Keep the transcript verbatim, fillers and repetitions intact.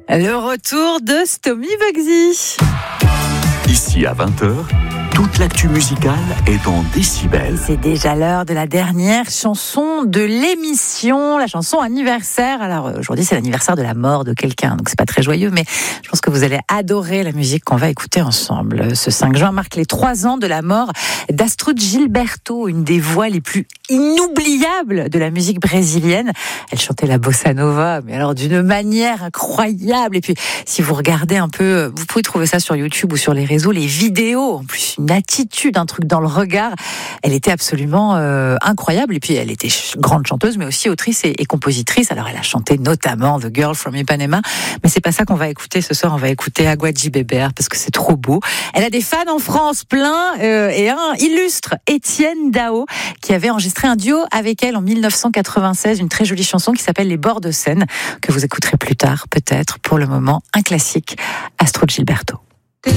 Le retour de Stomy Bugsy. Ici à vingt heures, toute l'actu musicale est dans Décibel. C'est déjà l'heure de la dernière chanson de l'émission, la chanson anniversaire. Alors aujourd'hui c'est l'anniversaire de la mort de quelqu'un, donc c'est pas très joyeux, mais je pense que vous allez adorer la musique qu'on va écouter ensemble. Ce cinq juin marque les trois ans de la mort d'Astrud Gilberto, une des voix les plus inoubliables de la musique brésilienne. Elle chantait la bossa nova, mais alors d'une manière incroyable. Et puis si vous regardez un peu, vous pouvez trouver ça sur YouTube ou sur les réseaux, les vidéos, en plus une attitude, un truc dans le regard. Elle était absolument euh, incroyable. Et puis elle était ch- grande chanteuse, mais aussi autrice et, et compositrice. Alors elle a chanté notamment The Girl from Ipanema, mais c'est pas ça qu'on va écouter ce soir. On va écouter Agua de Beber parce que c'est trop beau. Elle a des fans en France, plein, euh, et un illustre, Étienne Dao, qui avait enregistré un duo avec elle en dix-neuf cent quatre-vingt-seize, une très jolie chanson qui s'appelle Les bords de Seine, que vous écouterez plus tard, peut-être. Pour le moment, un classique, Astrud Gilberto.